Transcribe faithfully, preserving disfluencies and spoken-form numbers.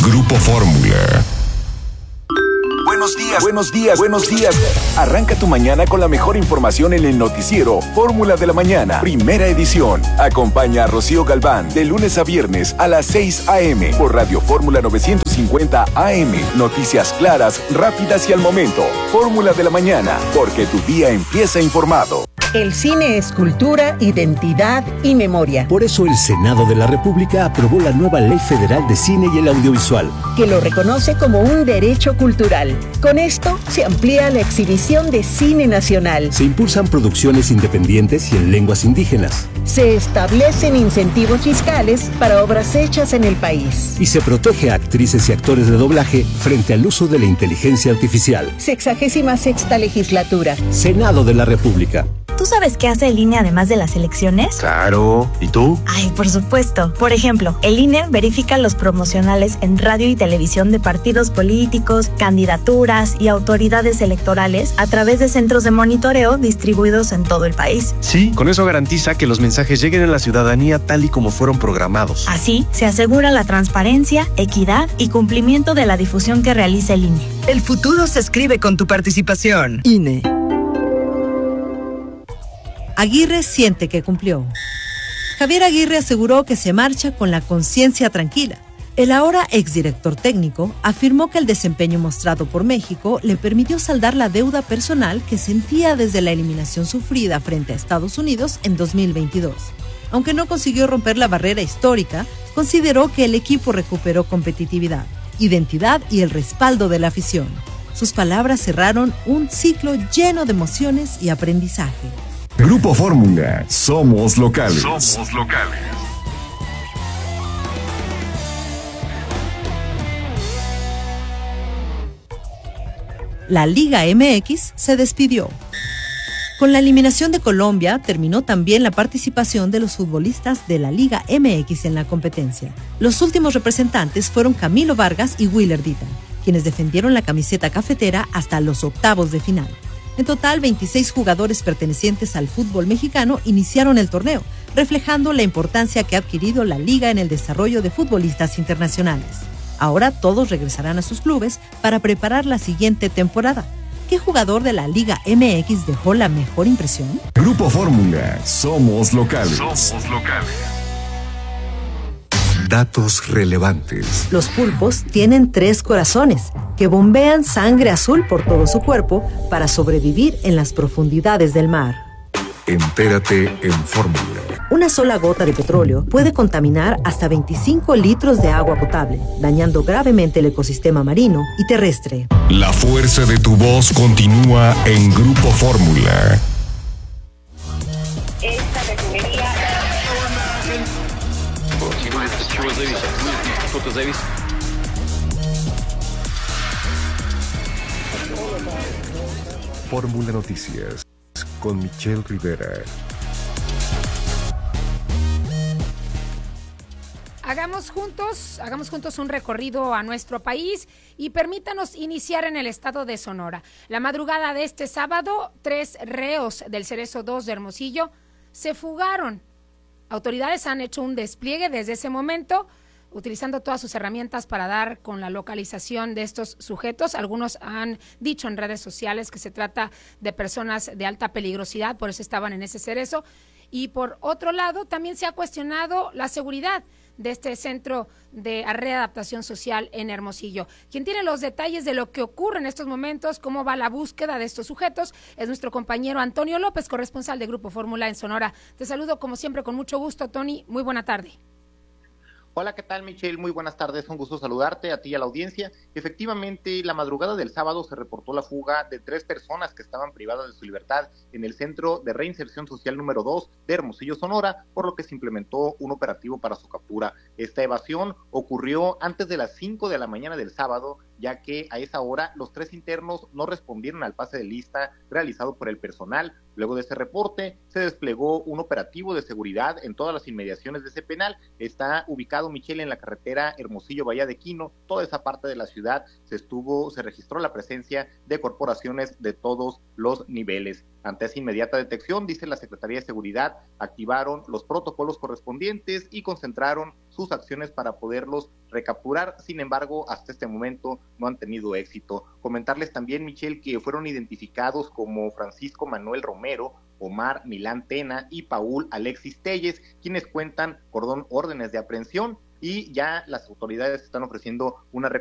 Grupo Fórmula. Buenos días, buenos días, buenos días. Arranca tu mañana con la mejor información en el noticiero Fórmula de la Mañana, primera edición. Acompaña a Rocío Galván de lunes a viernes a las seis a.m. por Radio Fórmula novecientos cincuenta A M. Noticias claras, rápidas y al momento. Fórmula de la Mañana, porque tu día empieza informado. El cine es cultura, identidad y memoria. Por eso el Senado de la República aprobó la nueva Ley Federal de Cine y el Audiovisual, que lo reconoce como un derecho cultural. Con esto se amplía la exhibición de cine nacional. Se impulsan producciones independientes y en lenguas indígenas. Se establecen incentivos fiscales para obras hechas en el país. Y se protege a actrices y actores de doblaje frente al uso de la inteligencia artificial. Sexagésima sexta legislatura. Senado de la República. ¿Tú sabes qué hace el I N E además de las elecciones? Claro. ¿Y tú? Ay, por supuesto. Por ejemplo, el I N E verifica los promocionales en radio y televisión de partidos políticos, candidaturas y autoridades electorales a través de centros de monitoreo distribuidos en todo el país. Sí, con eso garantiza que los mensajes lleguen a la ciudadanía tal y como fueron programados. Así, se asegura la transparencia, equidad y cumplimiento de la difusión que realiza el I N E. El futuro se escribe con tu participación. I N E. Aguirre siente que cumplió. Javier Aguirre aseguró que se marcha con la conciencia tranquila. El ahora exdirector técnico afirmó que el desempeño mostrado por México le permitió saldar la deuda personal que sentía desde la eliminación sufrida frente a Estados Unidos en dos mil veintidós. Aunque no consiguió romper la barrera histórica, consideró que el equipo recuperó competitividad, identidad y el respaldo de la afición. Sus palabras cerraron un ciclo lleno de emociones y aprendizaje. Grupo Fórmula, somos locales. Somos locales. La Liga M X se despidió. Con la eliminación de Colombia, terminó también la participación de los futbolistas de la Liga M X en la competencia. Los últimos representantes fueron Camilo Vargas y Willer Dita, quienes defendieron la camiseta cafetera hasta los octavos de final. En total, veintiséis jugadores pertenecientes al fútbol mexicano iniciaron el torneo, reflejando la importancia que ha adquirido la liga en el desarrollo de futbolistas internacionales. Ahora todos regresarán a sus clubes para preparar la siguiente temporada. ¿Qué jugador de la Liga M X dejó la mejor impresión? Grupo Fórmula, somos locales. Somos locales. Datos relevantes. Los pulpos tienen tres corazones que bombean sangre azul por todo su cuerpo para sobrevivir en las profundidades del mar. Entérate en Fórmula. Una sola gota de petróleo puede contaminar hasta veinticinco litros de agua potable, dañando gravemente el ecosistema marino y terrestre. La fuerza de tu voz continúa en Grupo Fórmula. Esta refinería... Fórmula Noticias con Michelle Rivera. Hagamos juntos, hagamos juntos un recorrido a nuestro país y permítanos iniciar en el estado de Sonora. La madrugada de este sábado, tres reos del Cerezo dos de Hermosillo se fugaron. Autoridades han hecho un despliegue desde ese momento, utilizando todas sus herramientas para dar con la localización de estos sujetos. Algunos han dicho en redes sociales que se trata de personas de alta peligrosidad, por eso estaban en ese cerezo. Y por otro lado, también se ha cuestionado la seguridad de este centro de readaptación social en Hermosillo. Quien tiene los detalles de lo que ocurre en estos momentos, cómo va la búsqueda de estos sujetos, es nuestro compañero Antonio López, corresponsal de Grupo Fórmula en Sonora. Te saludo como siempre con mucho gusto, Tony. Muy buena tarde. Hola, ¿qué tal, Michelle? Muy buenas tardes, un gusto saludarte a ti y a la audiencia. Efectivamente, la madrugada del sábado se reportó la fuga de tres personas que estaban privadas de su libertad en el Centro de Reinserción Social número dos de Hermosillo, Sonora, por lo que se implementó un operativo para su captura. Esta evasión ocurrió antes de las cinco de la mañana del sábado, ya que a esa hora los tres internos no respondieron al pase de lista realizado por el personal. Luego de ese reporte, se desplegó un operativo de seguridad en todas las inmediaciones de ese penal. Está ubicado, Michelle, en la carretera Hermosillo-Bahía de Quino. Toda esa parte de la ciudad se estuvo, se registró la presencia de corporaciones de todos los niveles. Ante esa inmediata detección, dice la Secretaría de Seguridad, activaron los protocolos correspondientes y concentraron sus acciones para poderlos recapturar. Sin embargo, hasta este momento no han tenido éxito. Comentarles también, Michelle, que fueron identificados como Francisco Manuel Romero, Omar Milán Tena y Paul Alexis Telles, quienes cuentan con órdenes de aprehensión, y ya las autoridades están ofreciendo una